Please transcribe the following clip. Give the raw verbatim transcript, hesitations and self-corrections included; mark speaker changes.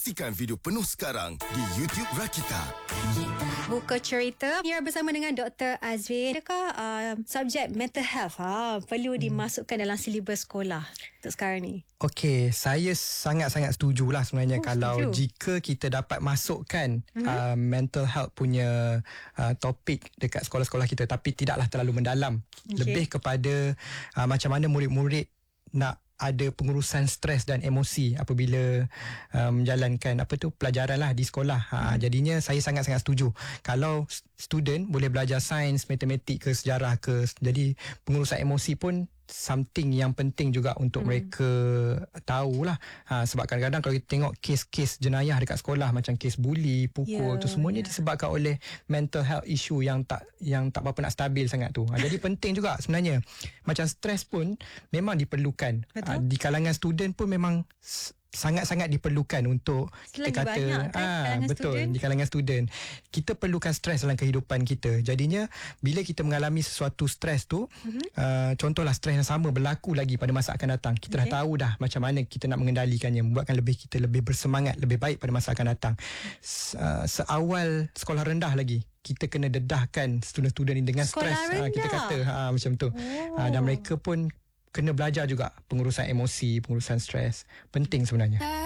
Speaker 1: Saksikan video penuh sekarang di YouTube Rakita.
Speaker 2: Buku cerita biar bersama dengan Doktor Azrin. Adakah uh, subjek mental health ha, perlu hmm. dimasukkan dalam silibus sekolah untuk sekarang ni?
Speaker 3: Okey, saya sangat-sangat setuju lah sebenarnya oh, kalau
Speaker 2: setuju.
Speaker 3: jika kita dapat masukkan mm-hmm. uh, mental health punya uh, topik dekat sekolah-sekolah kita, tapi tidaklah terlalu mendalam. Okay. Lebih kepada uh, macam mana murid-murid nak ada pengurusan stres dan emosi apabila uh, menjalankan apa tu pelajaran lah di sekolah. Ha, hmm. Jadinya saya sangat-sangat setuju kalau student boleh belajar sains, matematik ke sejarah ke, jadi pengurusan emosi pun something yang penting juga untuk hmm. mereka tahulah. Ha, sebab kadang-kadang kalau kita tengok kes-kes jenayah dekat sekolah macam kes buli, pukul yeah, tu semuanya yeah. disebabkan oleh mental health issue yang tak yang tak berapa nak stabil sangat tu. Ha, jadi penting juga sebenarnya. Macam stres pun memang diperlukan. Ha, di kalangan student pun memang sangat-sangat diperlukan untuk
Speaker 2: Selagi
Speaker 3: kita kata
Speaker 2: banyak, kan,
Speaker 3: ah betul
Speaker 2: student.
Speaker 3: Di kalangan student kita perlukan stres dalam kehidupan kita. Jadinya bila kita mengalami sesuatu stres tu mm-hmm. uh, contohlah stres yang sama berlaku lagi pada masa akan datang, kita okay. dah tahu dah macam mana kita nak mengendalikannya, membuatkan lebih kita lebih bersemangat, lebih baik pada masa akan datang. Uh, seawal sekolah rendah lagi kita kena dedahkan student-student ini dengan stres, uh, kita kata ha, macam tu. Oh. Uh, dan mereka pun kena belajar juga pengurusan emosi, pengurusan stres. Penting sebenarnya.